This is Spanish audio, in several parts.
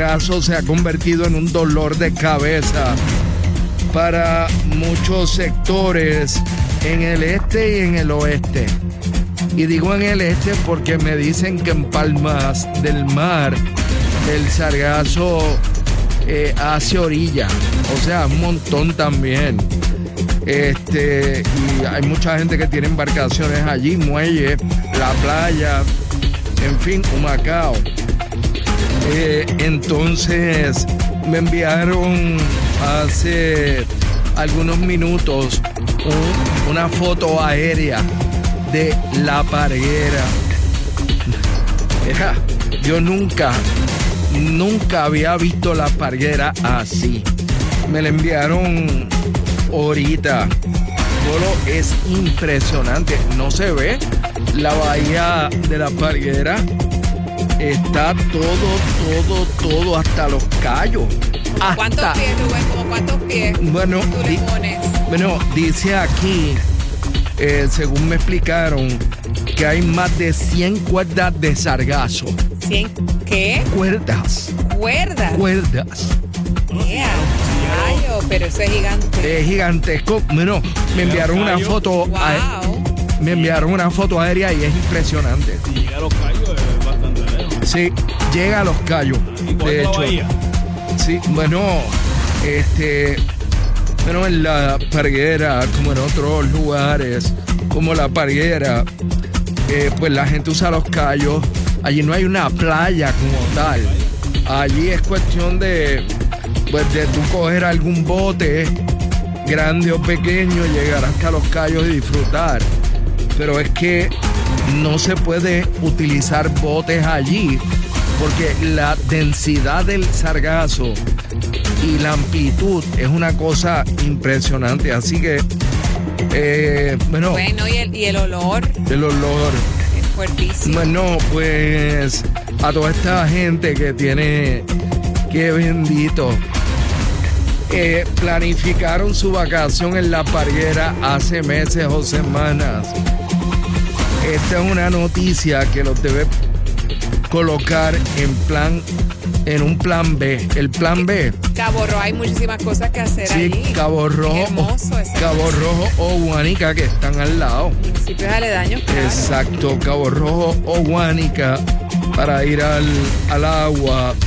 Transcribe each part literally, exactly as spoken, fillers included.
sargazo se ha convertido en un dolor de cabeza para muchos sectores en el este y en el oeste. Y digo en el este porque me dicen que en Palmas del Mar el sargazo eh, hace orilla, o sea, un montón también. Este, y hay mucha gente que tiene embarcaciones allí, muelle, la playa, en fin, Humacao. Eh, entonces me enviaron hace algunos minutos un, una foto aérea de La Parguera. Ja, yo nunca, nunca había visto La Parguera así. Me la enviaron ahorita. Solo es impresionante. No se ve la bahía de La Parguera. Está todo, todo, todo, hasta los Cayos. Hasta, ¿cuántos pies, Rubén? ¿Cómo cuántos pies bueno, tú le pones? Bueno, dice aquí, eh, según me explicaron, que hay más de cien cuerdas de sargazo. ¿cien qué? Cuerdas. ¿Cuerdas? Cuerdas. Yeah. Rayo, pero eso es gigante. Es gigantesco. Bueno, me enviaron una foto. Wow. A, me enviaron una foto aérea y es impresionante. Si llega a los Cayos es bastante lejos. Sí, llega a los Cayos. De hecho. Bahía? Sí, bueno, este, bueno, en La Parguera, como en otros lugares, como La Parguera, eh, pues la gente usa los Cayos. Allí no hay una playa como tal. Allí es cuestión de, pues, de tú coger algún bote, grande o pequeño, llegar hasta los Cayos y disfrutar. Pero es que no se puede utilizar botes allí, porque la densidad del sargazo y la amplitud es una cosa impresionante. Así que, eh, bueno... Bueno, ¿y el, y el olor? El olor. Es fuertísimo. Bueno, pues a toda esta gente que tiene... ¡Qué bendito! Eh, planificaron su vacación en La Parguera hace meses o semanas. Esta es una noticia que los debe colocar en plan, en un plan B. El plan B. Cabo Rojo, hay muchísimas cosas que hacer Sí, allí. Cabo Rojo, hermoso ese Cabo Rojo o Guánica, que están al lado. Municipios aledaños, claro. Exacto, Cabo Rojo o Guánica, para ir al, al agua.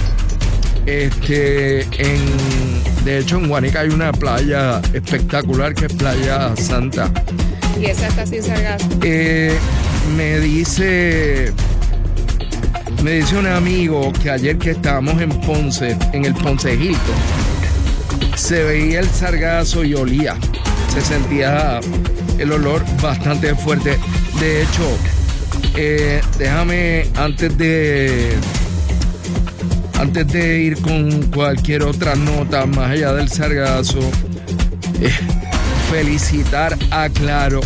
Este, en, de hecho, en Guánica hay una playa espectacular que es Playa Santa. Y esa está sin sargazo. Eh, me dice, me dice un amigo que ayer que estábamos en Ponce, en el Poncejito, se veía el sargazo y olía. Se sentía el olor bastante fuerte. De hecho, eh, déjame antes de antes de ir con cualquier otra nota más allá del sargazo, eh, felicitar a Claro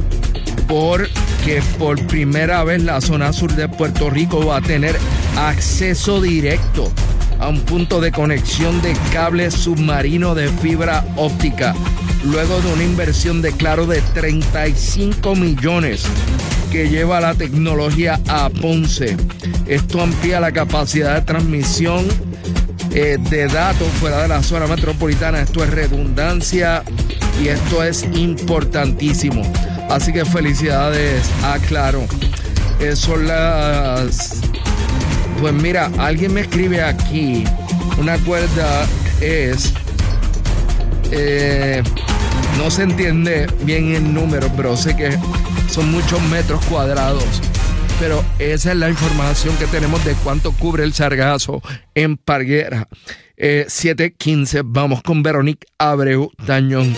porque por primera vez la zona sur de Puerto Rico va a tener acceso directo a un punto de conexión de cable submarino de fibra óptica, luego de una inversión de Claro de treinta y cinco millones que lleva la tecnología a Ponce. Esto amplía la capacidad de transmisión eh, de datos fuera de la zona metropolitana. Esto es redundancia y esto es importantísimo. Así que felicidades a Claro. Eh, son las... Pues mira, alguien me escribe aquí. Una cuerda es... Eh, no se entiende bien el número, pero sé que son muchos metros cuadrados. Pero esa es la información que tenemos de cuánto cubre el sargazo en Parguera. Eh, siete quince, vamos con Verónica Abreu Tañón.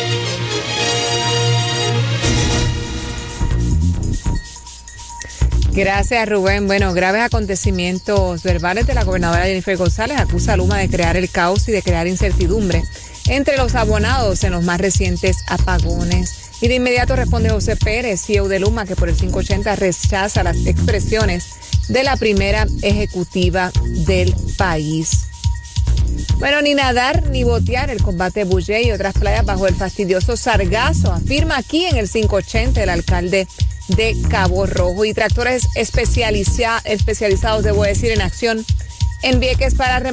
Gracias, Rubén. Bueno, graves acontecimientos verbales de la gobernadora Jennifer González acusa a Luma de crear el caos y de crear incertidumbre entre los abonados en los más recientes apagones. Y de inmediato responde José Pérez, C E O de Luma, que por el quinientos ochenta rechaza las expresiones de la primera ejecutiva del país. Bueno, ni nadar ni botear, el combate Bullé y otras playas bajo el fastidioso sargazo, afirma aquí en el quinientos ochenta el alcalde de Cabo Rojo. Y tractores especializa- especializados, debo decir, en acción en Vieques para